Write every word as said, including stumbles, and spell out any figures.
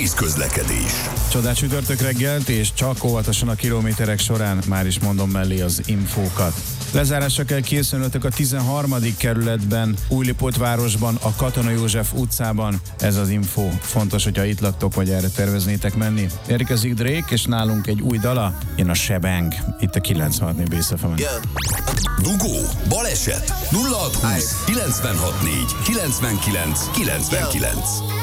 Nehéz közlekedés. Csodás csütörtök reggelt, és csak óvatosan a kilométerek során, már is mondom mellé az infókat. Lezárásra kell készülnötök a tizenharmadik kerületben, Újlipótvárosban, a Katona József utcában. Ez az info. Fontos, hogyha itt laktok, vagy erre terveznétek menni. Érkezik Drake, és nálunk egy új dala, jön a Shebang. Itt a kilencvenhat négy Bész ef em-en. Dugó, baleset, nulla hat húsz, kilencvenhat négy, kilencvenkilenc, kilencvenkilenc.